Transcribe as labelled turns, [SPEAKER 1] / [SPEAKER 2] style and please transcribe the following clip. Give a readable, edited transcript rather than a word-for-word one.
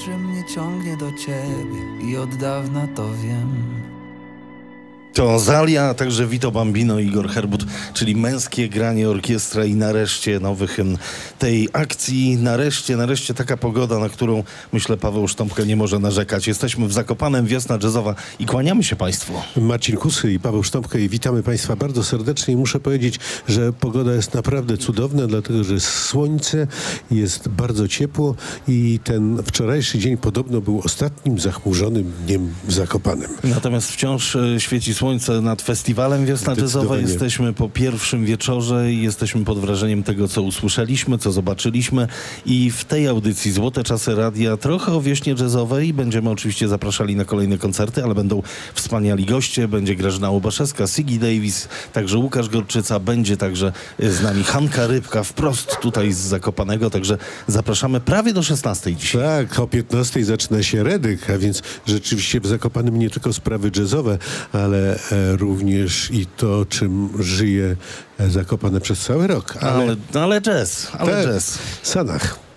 [SPEAKER 1] że mnie ciągnie do ciebie i od dawna to wiem.
[SPEAKER 2] To Zalia, a także Vito Bambino i Igor Herbut, czyli męskie granie orkiestra i nareszcie nowy hymn tej akcji. Nareszcie taka pogoda, na którą myślę Paweł Sztąpka nie może narzekać. Jesteśmy w Zakopanem, wiosna jazzowa i kłaniamy się Państwu.
[SPEAKER 3] Marcin Kusy i Paweł Sztąpka i witamy Państwa bardzo serdecznie i muszę powiedzieć, że pogoda jest naprawdę cudowna, dlatego że jest słońce, jest bardzo ciepło i ten wczorajszy dzień podobno był ostatnim zachmurzonym dniem w Zakopanem.
[SPEAKER 2] Natomiast wciąż świeci słońce nad festiwalem Wiosna Jazzowa. Jesteśmy po pierwszym wieczorze i jesteśmy pod wrażeniem tego, co usłyszeliśmy, co zobaczyliśmy i w tej audycji Złote Czasy Radia trochę o wiośnie jazzowej. Będziemy oczywiście zapraszali na kolejne koncerty, ale będą wspaniali goście. Będzie Grażyna Łobaszewska, Siggy Davis, także Łukasz Gorczyca. Będzie także z nami Hanka Rybka, wprost tutaj z Zakopanego, także zapraszamy prawie do 16 dzisiaj.
[SPEAKER 3] Tak, o 15 zaczyna się Redyk, a więc rzeczywiście w Zakopanem nie tylko sprawy jazzowe, ale również i to, czym żyje Zakopane przez cały rok.
[SPEAKER 2] Ale jazz,
[SPEAKER 3] tak,
[SPEAKER 2] jazz.
[SPEAKER 3] Sanach.